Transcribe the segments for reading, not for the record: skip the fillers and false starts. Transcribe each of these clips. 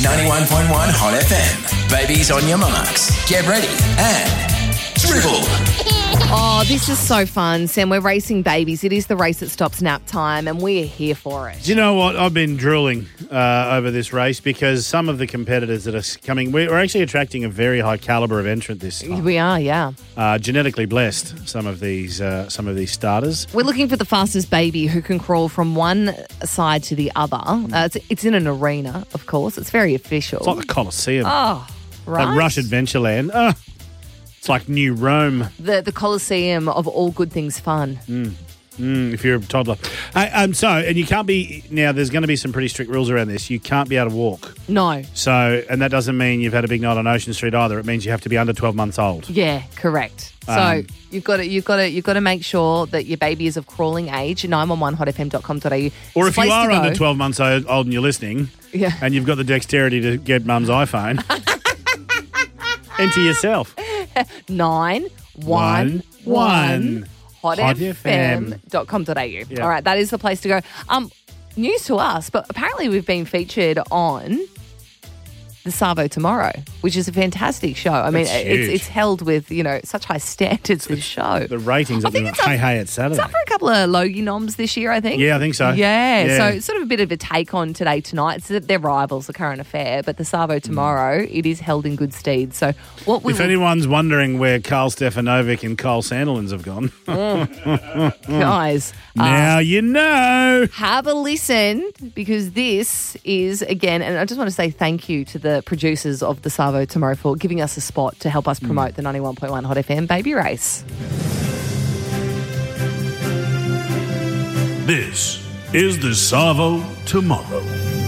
91.1 Hot FM. Babies on your marks. Get ready and dribble. Oh, this is so fun, Sam. We're racing babies. It is the race that stops nap time, and we're here for it. Do you know what? I've been drooling over this race because some of the competitors that are coming, we're actually attracting a very high calibre of entrant this time. We are, yeah. Genetically blessed, some of these starters. We're looking for the fastest baby who can crawl from one side to the other. It's in an arena, of course. It's very official. It's like the Colosseum. Oh, right. Like Rush Adventureland. Oh, it's like New Rome. The Colosseum of all good things fun. If you're a toddler. And you can't be, now there's going to be some pretty strict rules around this. You can't be able to walk. No. So, and that doesn't mean you've had a big night on Ocean Street either. It means you have to be under 12 months old. Yeah, correct. So you've got to make sure that your baby is of crawling age. 911hotfm.com.au. Or if you are under 12 months old and you're listening, yeah, and you've got the dexterity to get mum's iPhone, enter yourself. 911 hotfm.com.au. Yeah. All right, that is the place to go. News to us, but apparently we've been featured on the Savo Tomorrow, which is a fantastic show. I mean, it's held with, such high standards, this show. The ratings up in Hey It's Saturday. It's up for a couple of Logie noms this year, I think. Yeah, I think so. Yeah, so it's sort of a bit of a take on Today Tonight. It's their rivals, The Current Affair, but the Savo Tomorrow, it is held in good stead. So if anyone's wondering where Carl Stefanovic and Kyle Sandilands have gone. Guys. Now you know. Have a listen, because this is, again, and I just want to say thank you to the producers of the Savo Tomorrow for giving us a spot to help us promote the 91.1 Hot FM baby race. This is the Savo Tomorrow.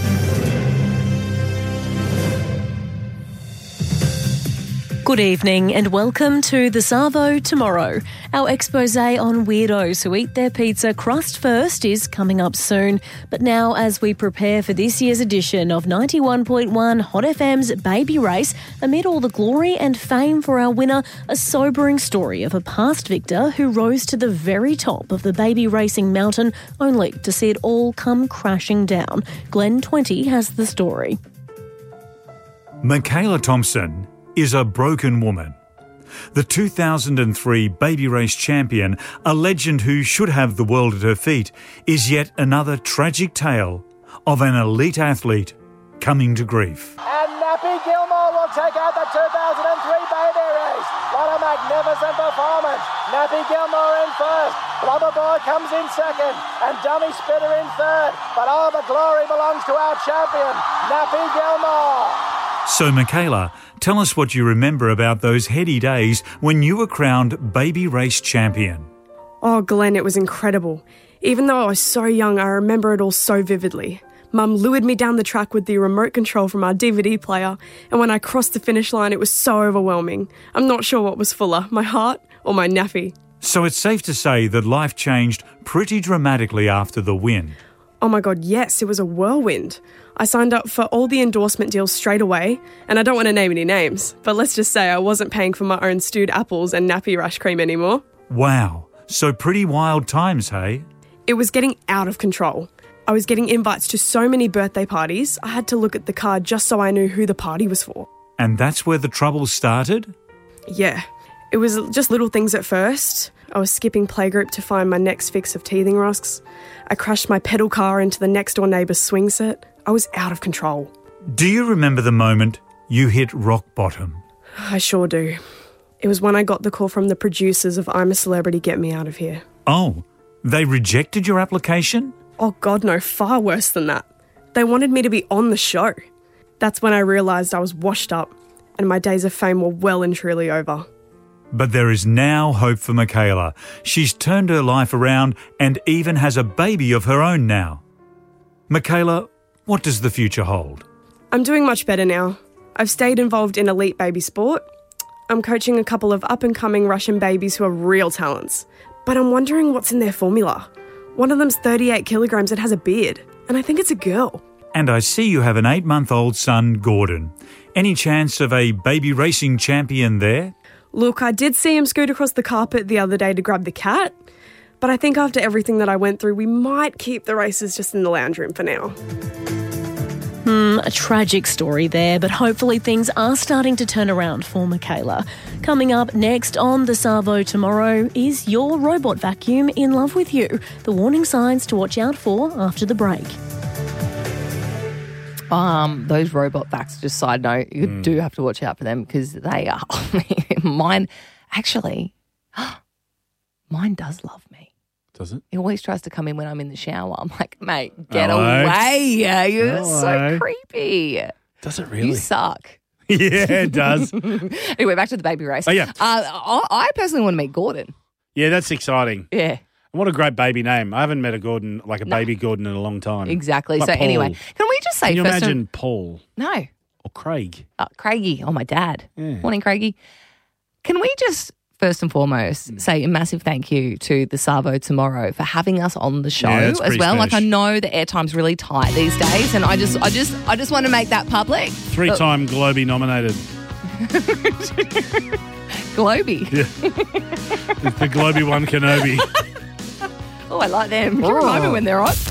Good evening and welcome to the Savo Tomorrow. Our expose on weirdos who eat their pizza crust first is coming up soon. But now, as we prepare for this year's edition of 91.1 Hot FM's Baby Race, amid all the glory and fame for our winner, a sobering story of a past victor who rose to the very top of the baby racing mountain only to see it all come crashing down. Glenn 20 has the story. Michaela Thompson is a broken woman. The 2003 baby race champion, a legend who should have the world at her feet, is yet another tragic tale of an elite athlete coming to grief. And Nappy Gilmore will take out the 2003 baby race. What a magnificent performance. Nappy Gilmore in first. Blubber Boy comes in second. And Dummy Spitter in third. But all the glory belongs to our champion, Nappy Gilmore. So, Michaela, tell us what you remember about those heady days when you were crowned baby race champion. Oh, Glenn, it was incredible. Even though I was so young, I remember it all so vividly. Mum lured me down the track with the remote control from our DVD player, and when I crossed the finish line, it was so overwhelming. I'm not sure what was fuller, my heart or my nappy. So it's safe to say that life changed pretty dramatically after the win. Oh my God, yes, it was a whirlwind. I signed up for all the endorsement deals straight away, and I don't want to name any names, but let's just say I wasn't paying for my own stewed apples and nappy rush cream anymore. Wow, so pretty wild times, hey? It was getting out of control. I was getting invites to so many birthday parties, I had to look at the card just so I knew who the party was for. And that's where the trouble started? Yeah, it was just little things at first. I was skipping playgroup to find my next fix of teething rusks. I crashed my pedal car into the next door neighbour's swing set. I was out of control. Do you remember the moment you hit rock bottom? I sure do. It was when I got the call from the producers of I'm a Celebrity, Get Me Out of Here. Oh, they rejected your application? Oh God, no, far worse than that. They wanted me to be on the show. That's when I realised I was washed up and my days of fame were well and truly over. But there is now hope for Michaela. She's turned her life around and even has a baby of her own now. Michaela, what does the future hold? I'm doing much better now. I've stayed involved in elite baby sport. I'm coaching a couple of up-and-coming Russian babies who are real talents. But I'm wondering what's in their formula. One of them's 38 kilograms and has a beard. And I think it's a girl. And I see you have an 8-month-old son, Gordon. Any chance of a baby racing champion there? Look, I did see him scoot across the carpet the other day to grab the cat, but I think after everything that I went through, we might keep the races just in the lounge room for now. A tragic story there, but hopefully things are starting to turn around for Michaela. Coming up next on the Savo tomorrow, is your robot vacuum in love with you? The warning signs to watch out for after the break. Those robot vacs, just side note, you do have to watch out for them because they are, mine does love me. Does it? He always tries to come in when I'm in the shower. I'm like, mate, get away. You're so creepy. Does it really? You suck. Yeah, it does. Anyway, back to the baby race. Oh, yeah. I personally want to meet Gordon. Yeah, that's exciting. Yeah. What a great baby name. I haven't met a Gordon, like a baby Gordon in a long time. Exactly. Like So Paul. anyway, can we just say Can you first imagine Paul? No. Or Craig? Craigie. Oh, my dad. Yeah. Morning, Craigie. Can we just first and foremost say a massive thank you to the Savo tomorrow for having us on the show that's as pretty well. smash. Like I know the airtime's really tight these days, and I just want to make that public. 3-time Globey nominated. Globey. Yeah. It's the Globey one Kenobi. Oh, I like them. Can you remind me when they're on?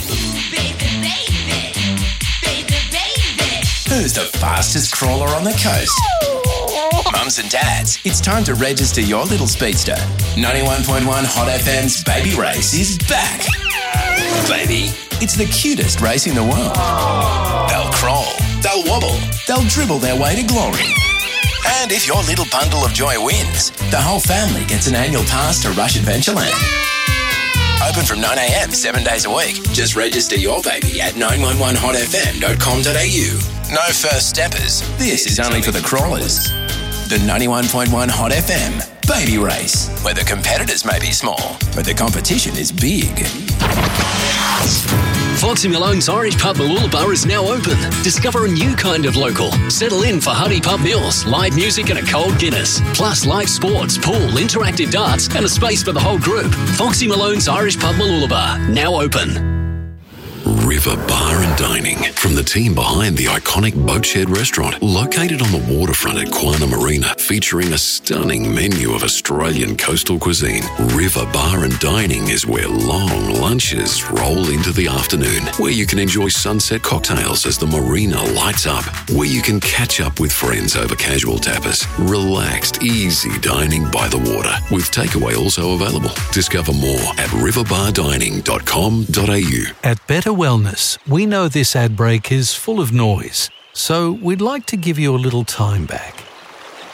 Who's the fastest crawler on the coast? Mums and dads, it's time to register your little speedster. 91.1 Hot FM's Baby Race is back. Baby, it's the cutest race in the world. They'll crawl, they'll wobble, they'll dribble their way to glory. And if your little bundle of joy wins, the whole family gets an annual pass to Rush Adventureland. Open from 9 a.m. 7 days a week. Just register your baby at 911hotfm.com.au. No first steppers. This is only for the crawlers. The 91.1 Hot FM Baby Race, where the competitors may be small, but the competition is big. Foxy Malone's Irish Pub Mooloolaba is now open. Discover a new kind of local. Settle in for hearty pub meals, live music and a cold Guinness. Plus live sports, pool, interactive darts and a space for the whole group. Foxy Malone's Irish Pub Mooloolaba, now open. River Bar and Dining, from the team behind the iconic Boatshed restaurant, located on the waterfront at Quina Marina, featuring a stunning menu of Australian coastal cuisine. River Bar and Dining is where long lunches roll into the afternoon, where you can enjoy sunset cocktails as the marina lights up, where you can catch up with friends over casual tapas. Relaxed, easy dining by the water, with takeaway also available. Discover more at riverbardining.com.au. At Better Wellness, we know this ad break is full of noise, so we'd like to give you a little time back.